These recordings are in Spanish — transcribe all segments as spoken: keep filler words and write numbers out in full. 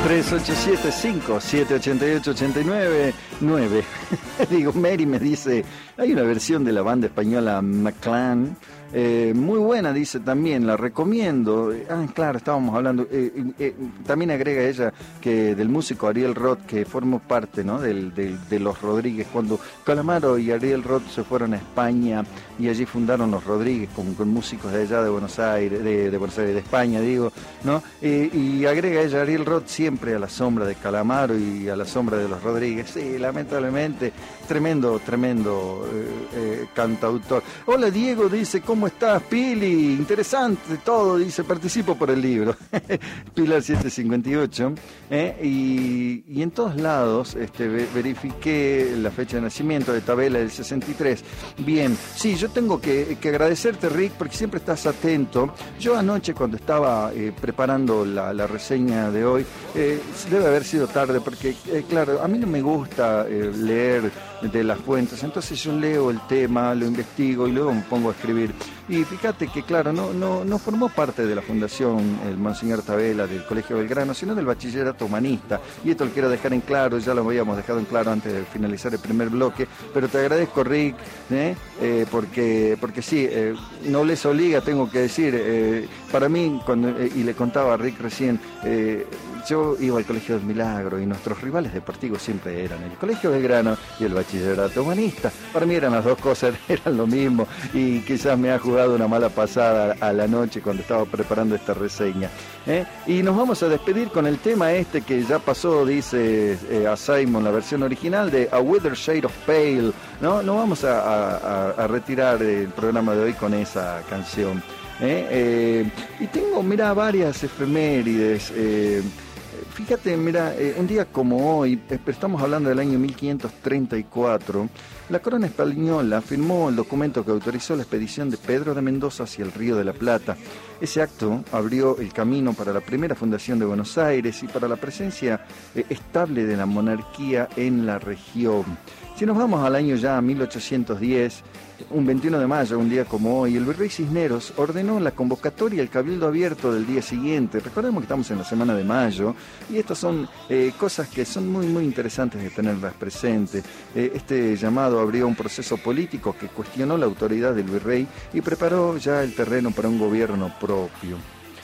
tres ocho siete cinco siete ocho ocho ocho nueve nueve. Digo, Mary me dice, hay una versión de la banda española McClan, eh, muy buena, dice también, la recomiendo. Ah, claro, estábamos hablando, eh, eh, también agrega ella que del músico Ariel Roth, que formó parte, ¿no?, del, del, de los Rodríguez, cuando Calamaro y Ariel Roth se fueron a España y allí fundaron los Rodríguez con, con músicos de allá de Buenos Aires, de, de Buenos Aires, de España, digo, ¿no? Eh, y agrega ella, Ariel Roth siempre a la sombra de Calamaro y a la sombra de los Rodríguez. Sí, lamentablemente, tremendo, tremendo eh, eh, cantautor. Hola Diego, dice, ¿cómo estás, Pili? Interesante todo, dice, participo por el libro. Pilar setecientos cincuenta y ocho. ¿eh? Y, y en todos lados este, verifiqué la fecha de nacimiento de Tabela del sesenta y tres. Bien, sí, yo tengo que, que agradecerte, Rick, porque siempre estás atento. Yo anoche, cuando estaba eh, preparando la, la reseña de hoy, eh, debe haber sido tarde, porque, eh, claro, a mí no me gusta eh, leer de las fuentes, entonces yo leo el tema, lo investigo y luego me pongo a escribir. Y fíjate que, claro, no, no, no formó parte de la fundación el Monseñor Tabela del Colegio Belgrano, sino del Bachillerato Humanista. Y esto lo quiero dejar en claro, ya lo habíamos dejado en claro antes de finalizar el primer bloque, pero te agradezco, Rick, ¿eh? Eh, porque, porque sí, eh, no les obliga, tengo que decir, eh, para mí, cuando, eh, y le contaba a Rick recién, eh, yo iba al Colegio del Milagro y nuestros rivales deportivos siempre eran el Colegio Belgrano y el Bachillerato Humanista. Para mí eran las dos cosas, eran lo mismo, y quizás me ha jugado una mala pasada a la noche cuando estaba preparando esta reseña. ¿eh? Y nos vamos a despedir con el tema este que ya pasó, dice eh, a Simon, la versión original de A Withered Shade of Pale. No, no vamos a, a, a retirar el programa de hoy con esa canción. ¿eh? Eh, y tengo, mira, varias efemérides. Eh, Fíjate, mira, eh, un día como hoy, eh, estamos hablando del año mil quinientos treinta y cuatro, la corona española firmó el documento que autorizó la expedición de Pedro de Mendoza hacia el Río de la Plata. Ese acto abrió el camino para la primera fundación de Buenos Aires y para la presencia eh, estable de la monarquía en la región. Si nos vamos al año ya mil ochocientos diez, un veintiuno de mayo, un día como hoy, el virrey Cisneros ordenó la convocatoria al cabildo abierto del día siguiente. Recordemos que estamos en la semana de mayo y estas son eh, cosas que son muy muy interesantes de tenerlas presentes. Eh, este llamado abrió un proceso político que cuestionó la autoridad del virrey y preparó ya el terreno para un gobierno propio.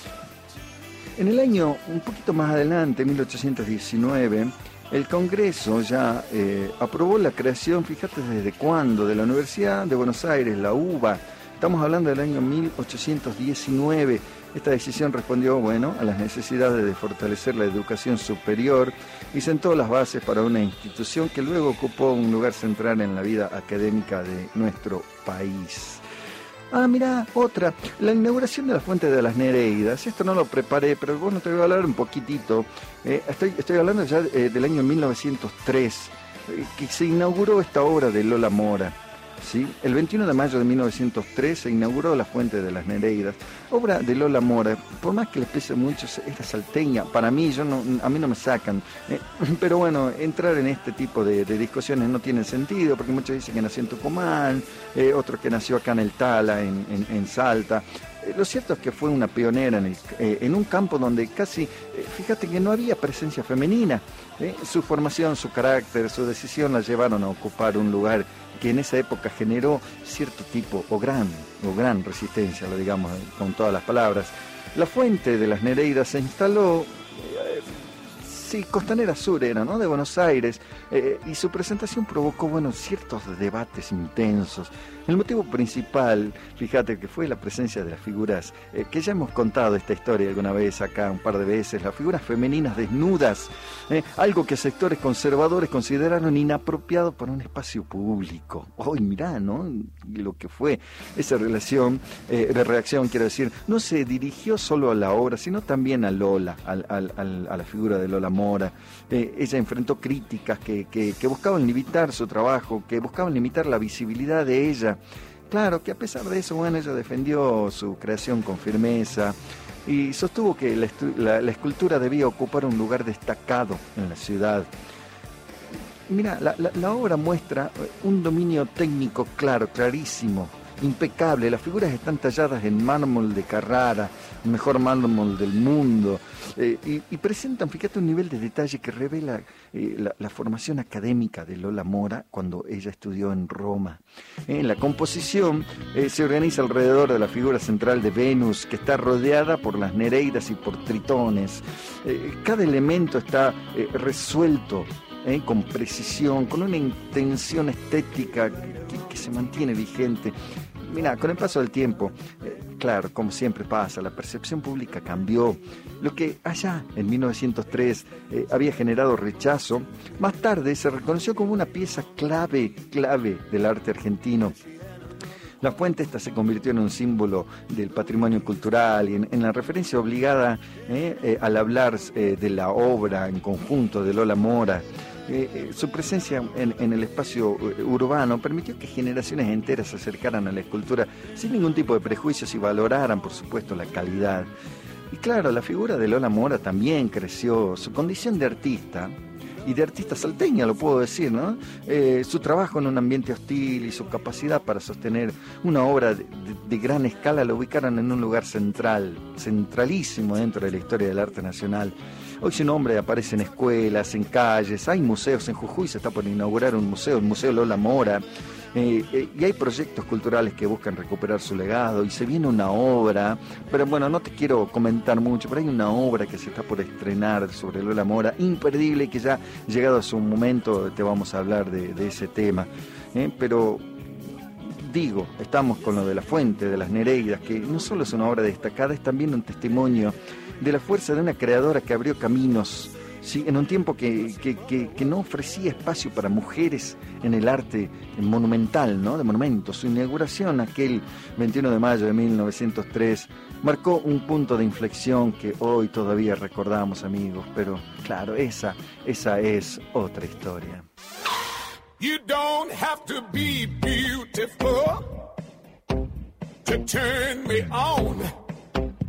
En el año un poquito más adelante, mil ochocientos diecinueve, el Congreso ya eh, aprobó la creación, fíjate desde cuándo, de la Universidad de Buenos Aires, la U B A. Estamos hablando del año mil ochocientos diecinueve. Esta decisión respondió, bueno, a las necesidades de fortalecer la educación superior y sentó las bases para una institución que luego ocupó un lugar central en la vida académica de nuestro país. Ah, mira, otra, la inauguración de la Fuente de las Nereidas. Esto no lo preparé, pero bueno, te voy a hablar un poquitito. Eh, estoy, estoy hablando ya eh, del año mil novecientos tres, eh, que se inauguró esta obra de Lola Mora. ¿Sí? El veintiuno de mayo de mil novecientos tres se inauguró la Fuente de las Nereidas, obra de Lola Mora. Por más que les pese mucho, esta salteña, para mí, yo no, a mí no me sacan. Eh, pero bueno, entrar en este tipo de, de discusiones no tiene sentido, porque muchos dicen que nació en Tucumán, eh, otros que nació acá en el Tala, en, en, en Salta. Eh, lo cierto es que fue una pionera en, el, eh, en un campo donde casi, eh, fíjate que no había presencia femenina. Eh, su formación, su carácter, su decisión la llevaron a ocupar un lugar que en esa época generó cierto tipo, o gran, o gran resistencia, lo digamos con todas las palabras. La Fuente de las Nereidas se instaló, eh, sí, Costanera Sur era, ¿no?, de Buenos Aires, eh, y su presentación provocó, bueno, ciertos debates intensos. El motivo principal, fíjate, que fue la presencia de las figuras, eh, que ya hemos contado esta historia alguna vez acá, un par de veces, las figuras femeninas desnudas, eh, algo que sectores conservadores consideraron inapropiado para un espacio público. Hoy, mirá, ¿no?, lo que fue esa relación, eh, de reacción, quiero decir, no se dirigió solo a la obra, sino también a Lola, al, al, al, a la figura de Lola Mora. Eh, ella enfrentó críticas que, que, que buscaban limitar su trabajo, que buscaban limitar la visibilidad de ella. Claro que a pesar de eso, bueno, ella defendió su creación con firmeza y sostuvo que la, la, la escultura debía ocupar un lugar destacado en la ciudad. Mira, la, la, la obra muestra un dominio técnico claro, clarísimo, impecable. Las figuras están talladas en mármol de Carrara, el mejor mármol del mundo, eh, y, y presentan, fíjate, un nivel de detalle que revela eh, la, la formación académica de Lola Mora cuando ella estudió en Roma. Eh, la composición eh, se organiza alrededor de la figura central de Venus, que está rodeada por las nereidas y por tritones. Eh, cada elemento está eh, resuelto Eh, con precisión, con una intención estética que, que se mantiene vigente. Mira, con el paso del tiempo, eh, claro, como siempre pasa, la percepción pública cambió. Lo que allá, en mil novecientos tres, eh, había generado rechazo, más tarde se reconoció como una pieza clave, clave del arte argentino. La fuente esta se convirtió en un símbolo del patrimonio cultural y en, en la referencia obligada eh, eh, al hablar eh, de la obra en conjunto de Lola Mora. Eh, eh, su presencia en, en el espacio eh, urbano permitió que generaciones enteras se acercaran a la escultura sin ningún tipo de prejuicios y valoraran, por supuesto, la calidad. Y claro, la figura de Lola Mora también creció. Su condición de artista, y de artista salteña, lo puedo decir, ¿no? Eh, su trabajo en un ambiente hostil y su capacidad para sostener una obra de, de, de gran escala lo ubicaron en un lugar central, centralísimo dentro de la historia del arte nacional. Hoy su nombre aparece en escuelas, en calles, hay museos. En Jujuy se está por inaugurar un museo, el Museo Lola Mora, eh, eh, y hay proyectos culturales que buscan recuperar su legado, y se viene una obra, pero bueno, no te quiero comentar mucho, pero hay una obra que se está por estrenar sobre Lola Mora, imperdible, que ya llegado a su momento te vamos a hablar de, de ese tema, eh, pero digo, estamos con lo de la fuente, de las nereidas, que no solo es una obra destacada, es también un testimonio de la fuerza de una creadora que abrió caminos, ¿sí?, en un tiempo que, que, que, que no ofrecía espacio para mujeres en el arte monumental, ¿no?, de monumentos. Su inauguración aquel veintiuno de mayo de mil novecientos tres marcó un punto de inflexión que hoy todavía recordamos, amigos, pero claro, esa, esa es otra historia. You don't have to be beautiful to turn me on.